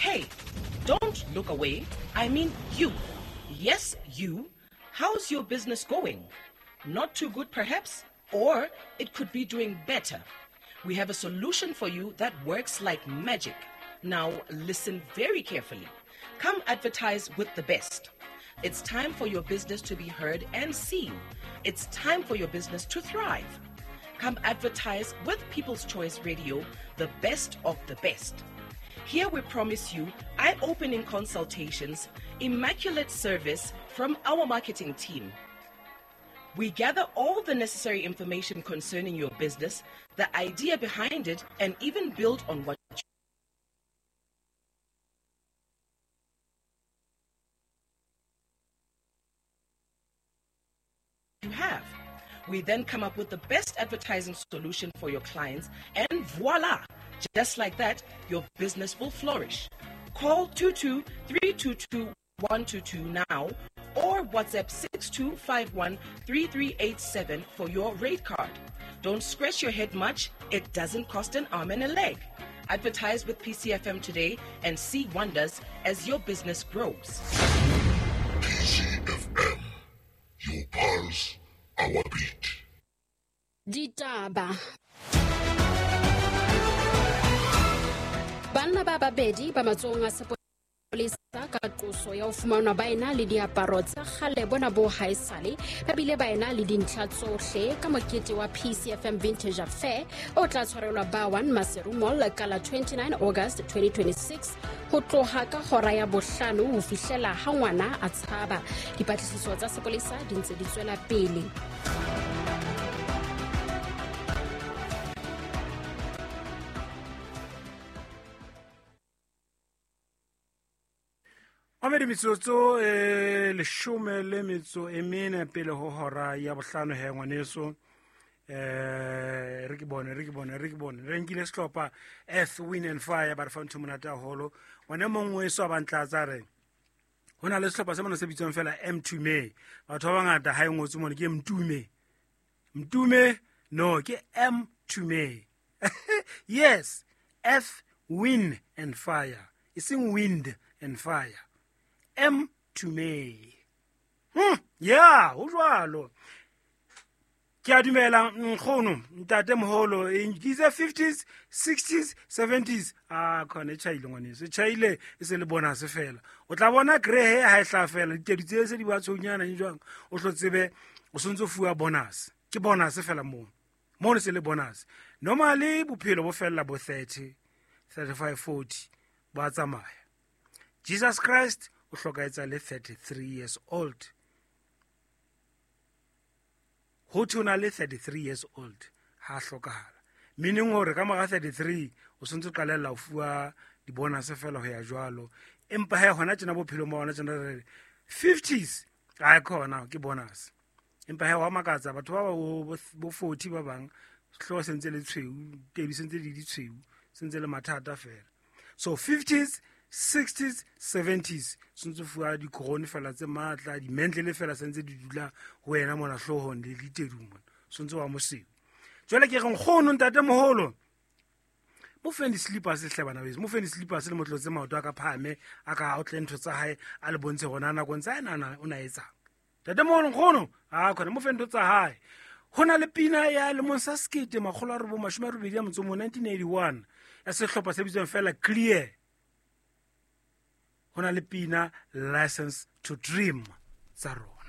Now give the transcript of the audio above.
Hey, don't look away. I mean you. Yes, you. How's your business going? Not too good, perhaps? Or it could be doing better. We have a solution for you that works like magic. Now, listen very carefully. Come advertise with the best. It's time for your business to be heard and seen. It's time for your business to thrive. Come advertise with People's Choice Radio, the best of the best. Here we promise you eye-opening consultations, immaculate service from our marketing team. We gather all the necessary information concerning your business, the idea behind it, and even build on what you have. We then come up with the best advertising solution for your clients, and voila! Just like that, your business will flourish. Call 22-322-122 now or WhatsApp 6251-3387 for your rate card. Don't scratch your head much. It doesn't cost an arm and a leg. Advertise with PCFM today and see wonders as your business grows. PCFM, your pulse, our beat. Ditaba. Banna ba babedi ba matsong a sepolesa ka qoso ya ho fumanwa ba ena le diaparo tsa kgale bona bo haesale ba bile ba ena le dintlha tsohle ka mokete wa PCFM Vintage Affair o tla tshwarelwa ba 1 Maseru Mall ka la 29 August 2026 ho tloha ka hora ya bohlano ho fihlela ha ngwana a tshaba. Dipatlisiso tsa sepolesa di ntse di tswela pele. Amedi mitsotso leshome le metso e mene pele ho hora ya bohlano he ngwaneso re ke bone re nkile sehlopha Earth, Wind and Fire ba re fa ntho monate haholo ngwane mongwe so ba ntlatsa re hona le sehlopha se mona se bitswang fela M2Me batho ba bangata ha e ngotse mona ke Mtume no ke M2Me yes, Earth, Wind and Fire iseng Wind and Fire M2Me yeah ho jwalo ke a dumela nkgono ntate moholo is a 50s 60s 70s khone chaile ngwaneso chaile e se le bona se fela o tla bona gray hair ha e hla fela diteditse se di ba tshonyana jwang o hlotsebe o sontso fuwa bonus ke bonus fela mo se le bonus normally bophelo bo fella bo 30 35 40 ba tsamaya Jesus Christ o hlokaetsa le 33 years old ho tuna le 33 years old ha hlokahala meaning hore ka mora 33 o sontse qalella ho fuwa di bonus fela ho ya jwalo empa ha hona tsena bophelo mo hona tsena 50s ha khona ke bonus empa ha wa makatsa batho ba bo 40 ba bang hlo sentse le tshweu tebi sentse di tshweu sentse le mathata fela so 50s 60s 70s sontse fuwa di korone fela tse matla di mentle fela sentse di dula ho wena mona hlohong le ditedumo sontse wa moseo jwale ke re nkgono ntate moholo mo fendi slippers hlebana bese mo fendi slippers le motlotse maoto a ka phame a ka outline ntho tsa hae a le bontshe gona na kontsa ena o na etsa ntate moholo nkgono khona mo fendi tsa hae hona le pina ya le monsa skete magolo a re bo 20 ya motso mo 1981 ya sehlopha se bitswang fela Clear hona le pina License to Dream tsa rona.